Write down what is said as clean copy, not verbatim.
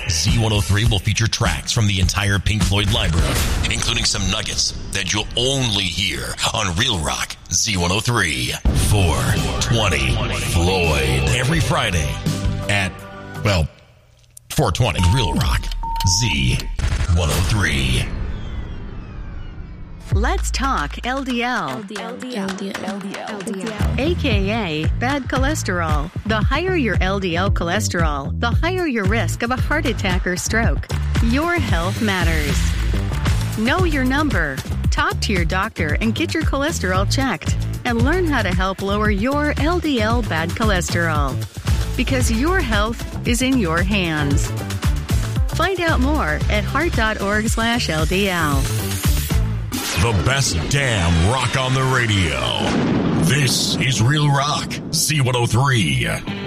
Z103 will feature tracks from the entire Pink Floyd library, including some nuggets that you'll only hear on Real Rock Z103. 420 Floyd. Every Friday at, 420 Real Rock Z103. Let's talk LDL. AKA bad cholesterol. The higher your LDL cholesterol, the higher your risk of a heart attack or stroke. Your health matters. Know your number. Talk to your doctor and get your cholesterol checked. And learn how to help lower your LDL bad cholesterol. Because your health is in your hands. Find out more at heart.org/LDL. The best damn rock on the radio. This is Real Rock Z103.